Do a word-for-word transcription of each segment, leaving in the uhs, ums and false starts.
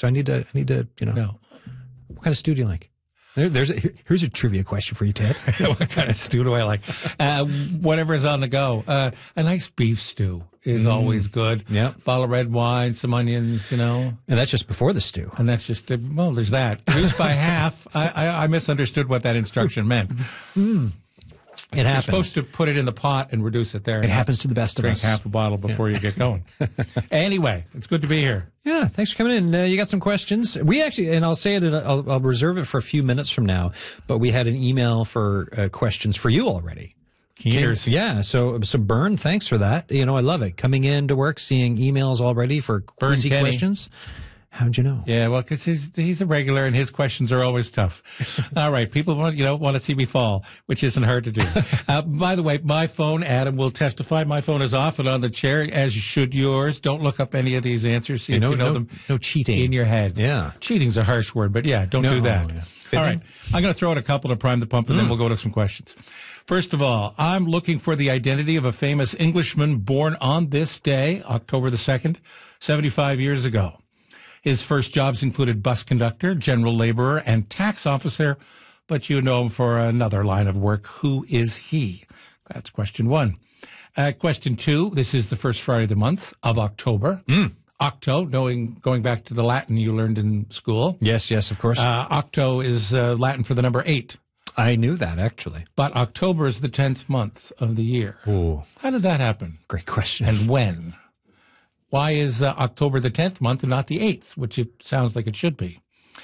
So I need to, I need to, you know, No. what kind of stew do you like? There, there's a, here's a trivia question for you, Ted. What kind of stew do I like? Uh, whatever is on the go. Uh, a nice beef stew is mm. always good. Yeah. Bottle of red wine, some onions, you know. And that's just before the stew. And that's just, well, there's that. Reduced by half. I, I, I misunderstood what that instruction meant. Mm. It happens. You're supposed to put it in the pot and reduce it there. It happens to the best of drink us. Drink half a bottle before yeah. you get going. Anyway, it's good to be here. Yeah, thanks for coming in. Uh, you got some questions? We actually, and I'll say it, I'll, I'll reserve it for a few minutes from now, but we had an email for uh, questions for you already. Keeners. Yeah, so so Bern, thanks for that. You know, I love it. Coming in to work, seeing emails already for easy questions. How'd you know? Yeah, well, because he's, he's a regular and his questions are always tough. All right. People want, you know, want to see me fall, which isn't hard to do. Uh, by the way, my phone, Adam will testify. My phone is off and on the chair, as should yours. Don't look up any of these answers. See if no, you know no, them. No cheating. In your head. Yeah. Cheating's a harsh word, but yeah, don't no, do that. Yeah. All right. I'm going to throw out a couple to prime the pump and mm. then we'll go to some questions. First of all, I'm looking for the identity of a famous Englishman born on this day, October the second, seventy-five years ago. His first jobs included bus conductor, general laborer, and tax officer, but you know him for another line of work. Who is he? That's question one. Uh, question two, this is the first Friday of the month of October. Mm. Octo, knowing, going back to the Latin you learned in school. Yes, yes, of course. Uh, octo is uh, Latin for the number eight. I knew that, actually. But October is the tenth month of the year. Ooh. How did that happen? Great question. And when? Why is uh, October the tenth month and not the eighth, which it sounds like it should be?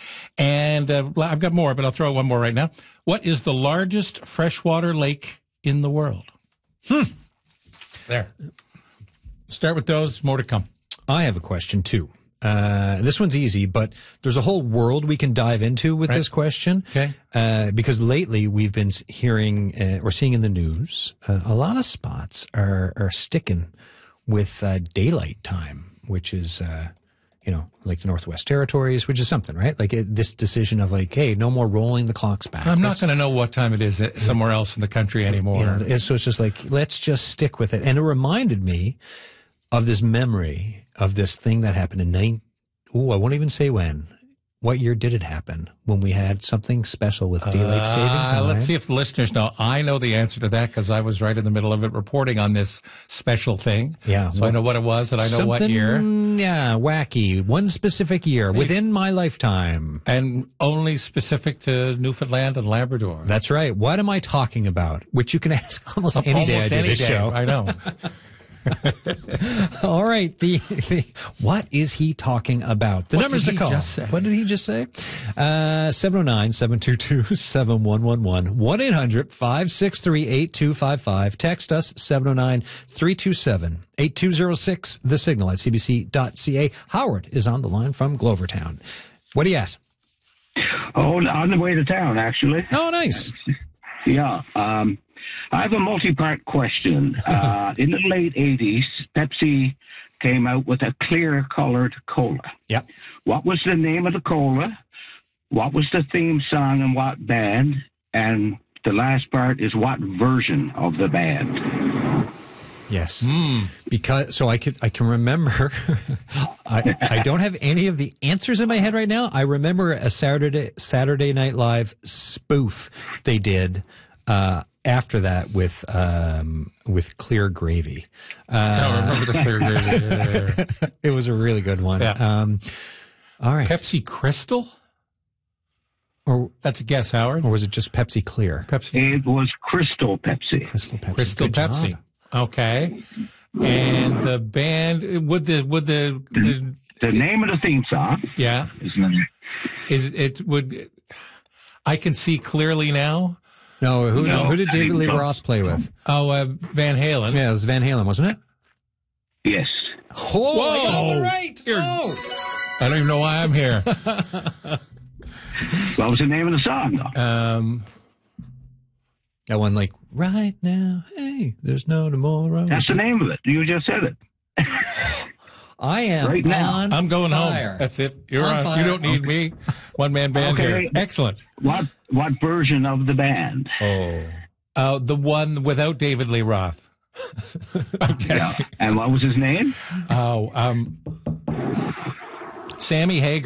And uh, I've got more, but I'll throw one more right now. What is the largest freshwater lake in the world? Hmm. There. Start with those. More to come. I have a question, too. Uh, this one's easy, but there's a whole world we can dive into with right. this question. Okay. Uh, because lately we've been hearing uh, or seeing in the news, uh, a lot of spots are, are sticking with uh, daylight time, which is, uh, you know, like the Northwest Territories, which is something, right? Like it, this decision of like, hey, no more rolling the clocks back. I'm not going to know what time it is somewhere else in the country anymore. You know, so it's just like, let's just stick with it. And it reminded me of this memory of this thing that happened in nine. Oh, I won't even say when. What year did it happen when we had something special with daylight saving time? Uh, let's see if the listeners know. I know the answer to that because I was right in the middle of it reporting on this special thing. Yeah. So well, I know what it was and I know what year. Yeah, wacky. One specific year within my lifetime. And only specific to Newfoundland and Labrador. That's right. What am I talking about? Which you can ask almost uh, any almost day I do any this day. show. I know. All right. The, the what is he talking about? The what numbers did to he call. Just say? What did he just say? Uh, seven oh nine, seven two two, seven one one one. one eight hundred, five six three, eight two five five. Text us seven oh nine, three two seven, eight two oh six. The Signal at c b c dot c a. Howard is on the line from Glovertown. What are you at? Oh, on the way to town, actually. Oh, nice. Yeah. Um, I have a multi-part question. Uh, in the late eighties, Pepsi came out with a clear-colored cola. Yeah. What was the name of the cola? What was the theme song and what band? And the last part is what version of the band? Yes. Mm. Because so I could I can remember I I don't have any of the answers in my head right now. I remember a Saturday Saturday Night Live spoof they did uh after that with um with Clear Gravy. Uh I remember the Clear Gravy. Yeah. It was a really good one. Yeah. Um all right. Pepsi Crystal? Or that's a guess, Howard. Or was it just Pepsi Clear? Pepsi. It was Crystal Pepsi. Crystal Pepsi. Crystal Good Pepsi. job. Okay. And the band would the would the, the the name of the theme song? Yeah. Isn't it? Is it would I can see clearly now? No, who no, who did David Lee so. Roth play with? Oh, uh, Van Halen. Yeah, it was Van Halen, wasn't it? Yes. Whoa! Whoa. I got one right. You're- Oh. I don't even know why I'm here. What was the name of the song, though? Um, That one, like, right now, hey, there's no tomorrow. That's the name of it. You just said it. I am Right now. on I'm going fire. home. That's it. You're On on. fire. You don't need me. One man band Okay. here. Excellent. What what version of the band? Oh. Uh, the one without David Lee Roth. I'm guessing. And what was his name? Oh, um, Sammy Hagar.